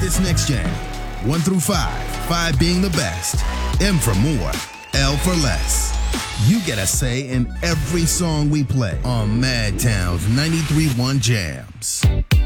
this next jam. 1 through 5, 5 being the best, M for more, L for less. You get a say in every song we play on Madtown's 93.1 Jams.